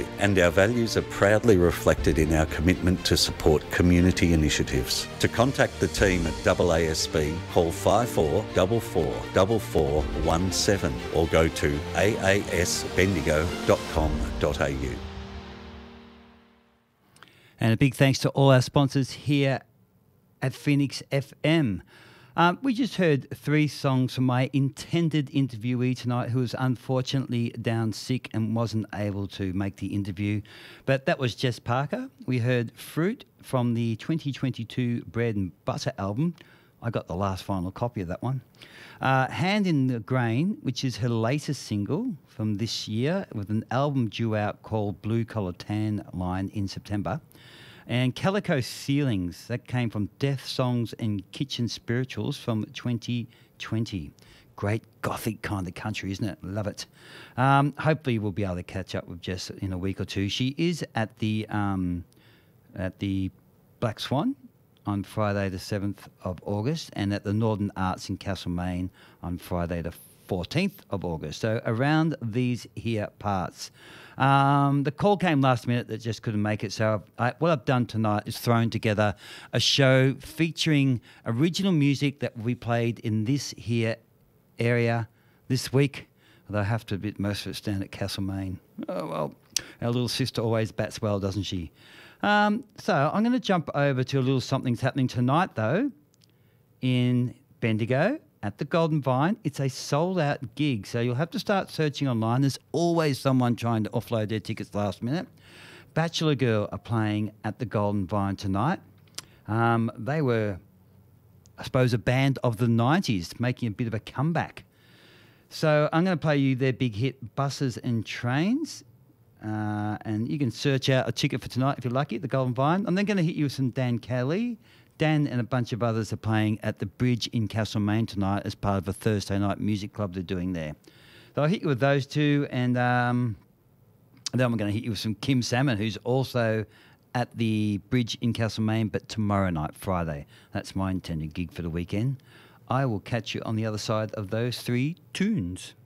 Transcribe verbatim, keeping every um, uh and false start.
you, and our values are proudly reflected in our commitment to support community initiatives. To contact the team at A A S B, call five four four four four four one seven or go to a a s bendigo dot com dot a u. And a big thanks to all our sponsors here at Phoenix F M. Um, we just heard three songs from my intended interviewee tonight, who was unfortunately down sick and wasn't able to make the interview. But that was Jess Parker. We heard Fruit from the twenty twenty-two Bread and Butter album. I got the last final copy of that one. Uh, Hand in the Grain, which is her latest single from this year, with an album due out called Blue Collar Tan Line in September. And Calico Ceilings, that came from Death Songs and Kitchen Spirituals from twenty twenty. Great gothic kind of country, isn't it? Love it. Um, hopefully we'll be able to catch up with Jess in a week or two. She is at the um, at the Black Swan on Friday the seventh of August and at the Northern Arts in Castlemaine on Friday the fourteenth of August. So around these here parts. Um, the call came last minute that just couldn't make it. So I, what I've done tonight is thrown together a show featuring original music that we played in this here area this week. Although I have to admit most of it's down at Castlemaine. Oh, well, our little sister always bats well, doesn't she? Um, so I'm going to jump over to a little something's happening tonight, though, in Bendigo at the Golden Vine. It's a sold-out gig, so you'll have to start searching online. There's always someone trying to offload their tickets last minute. Bachelor Girl are playing at the Golden Vine tonight. Um, they were, I suppose, a band of the nineties, making a bit of a comeback. So I'm going to play you their big hit, Buses and Trains. Uh, and you can search out a ticket for tonight if you're lucky at the Golden Vine. I'm then going to hit you with some Dan Kelly. Dan and a bunch of others are playing at the Bridge in Castlemaine tonight as part of a Thursday night music club they're doing there. So I'll hit you with those two, and, um, and then I'm going to hit you with some Kim Salmon, who's also at the Bridge in Castlemaine, but tomorrow night, Friday. That's my intended gig for the weekend. I will catch you on the other side of those three tunes.